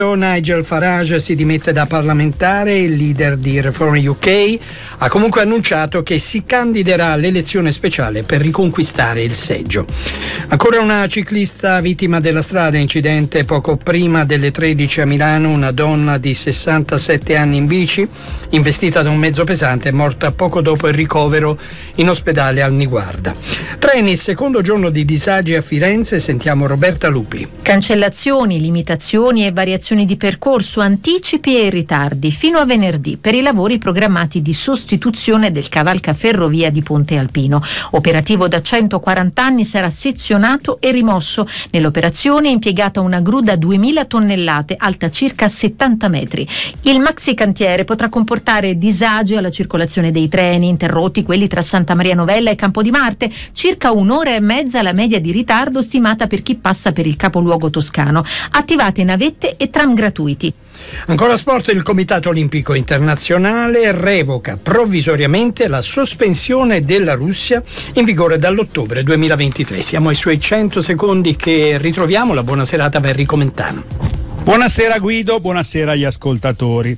Nigel Farage si dimette da parlamentare. Il leader di Reform UK ha comunque annunciato che si candiderà all'elezione speciale per riconquistare il seggio. Ancora una ciclista vittima della strada, incidente poco prima delle 13 a Milano. Una donna di 67 anni in bici, investita da un mezzo pesante, è morta poco dopo il ricovero in ospedale al Niguarda. Treni, secondo giorno di disagi a Firenze, sentiamo Roberta Lupi. Cancellazioni, limitazioni e variazioni di percorso, anticipi e ritardi fino a venerdì per i lavori programmati di sostituzione del cavalcaferrovia di Ponte Alpino. Operativo da 140 anni, sarà sezionato e rimosso. Nell'operazione è impiegata una gru da 2000 tonnellate, alta circa 70 metri. Il maxi cantiere potrà comportare disagi alla circolazione dei treni, interrotti quelli tra Santa Maria Novella e Campo di Marte, circa un'ora e mezza la media di ritardo stimata per chi passa per il capoluogo toscano. Attivate navette e tram gratuiti. Ancora sport, il Comitato Olimpico Internazionale revoca provvisoriamente la sospensione della Russia in vigore dall'ottobre 2023. Siamo ai suoi 100 secondi che ritroviamo. La buona serata a Enrico Mentana. Buonasera Guido, buonasera agli ascoltatori.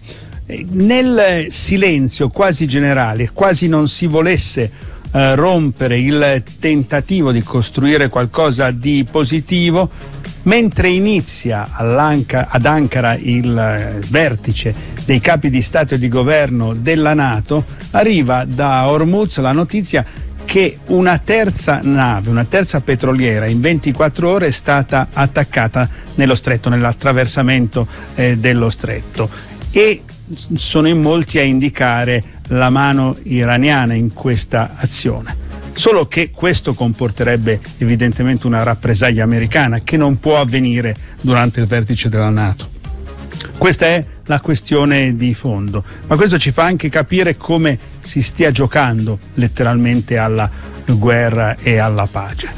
Nel silenzio quasi generale, quasi non si volesse rompere il tentativo di costruire qualcosa di positivo, mentre inizia ad Ankara il vertice dei capi di Stato e di governo della NATO, arriva da Hormuz la notizia che una terza nave, una terza petroliera in 24 ore è stata attaccata nello stretto, nell'attraversamento dello stretto, e sono in molti a indicare la mano iraniana in questa azione. Solo che questo comporterebbe evidentemente una rappresaglia americana che non può avvenire durante il vertice della NATO. Questa è la questione di fondo, ma questo ci fa anche capire come si stia giocando letteralmente alla guerra e alla pace.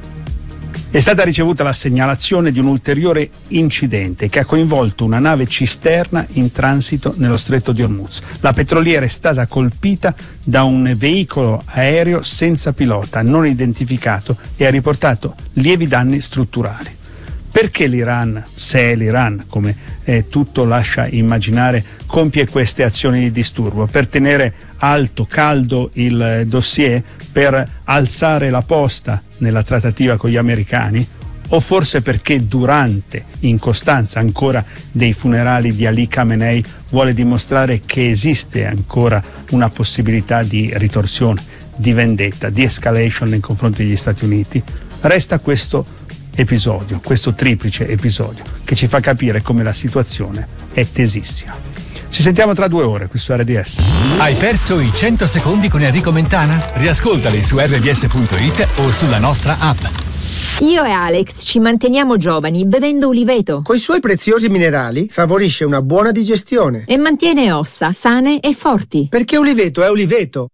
È stata ricevuta la segnalazione di un ulteriore incidente che ha coinvolto una nave cisterna in transito nello stretto di Hormuz. La petroliera è stata colpita da un veicolo aereo senza pilota non identificato e ha riportato lievi danni strutturali. Perché l'Iran, se è l'Iran, come tutto lascia immaginare, compie queste azioni di disturbo? Per tenere alto, caldo il dossier? Per alzare la posta nella trattativa con gli americani? O forse perché durante, in costanza ancora dei funerali di Ali Khamenei, vuole dimostrare che esiste ancora una possibilità di ritorsione, di vendetta, di escalation nei confronti degli Stati Uniti? Resta questo episodio, questo triplice episodio, che ci fa capire come la situazione è tesissima. Ci sentiamo tra 2 ore qui su RDS. Hai perso i 100 secondi con Enrico Mentana? Riascoltali su rds.it o sulla nostra app. Io e Alex ci manteniamo giovani bevendo uliveto. Coi suoi preziosi minerali favorisce una buona digestione E mantiene ossa sane e forti. perché uliveto è uliveto.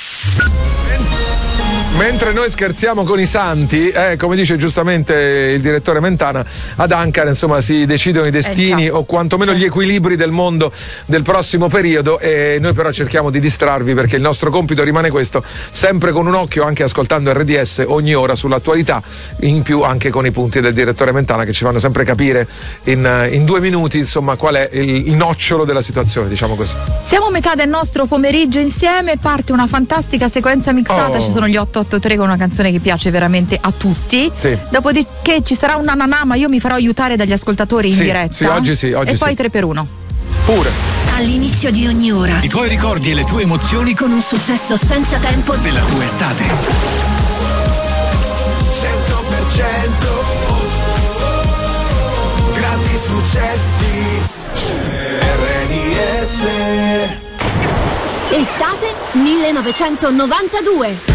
Mentre noi scherziamo con i santi, come dice giustamente il direttore Mentana, ad Ankara insomma si decidono i destini o quantomeno gli equilibri del mondo del prossimo periodo, e noi però cerchiamo di distrarvi perché il nostro compito rimane questo, sempre con un occhio, anche ascoltando RDS ogni ora sull'attualità, in più anche con i punti del direttore Mentana che ci fanno sempre capire in 2 minuti insomma qual è il nocciolo della situazione, diciamo così. Siamo a metà del nostro pomeriggio insieme, parte una fantastica sequenza mixata, ci sono gli 883 con una canzone che piace veramente a tutti. Sì. Dopodiché ci sarà un nananà, ma io mi farò aiutare dagli ascoltatori in diretta. Sì, oggi sì. E poi 3x1. Pure. All'inizio di ogni ora. I tuoi ricordi e le tue emozioni Con un successo senza tempo della tua estate. 100% grandi successi. RDS. Estate 1992.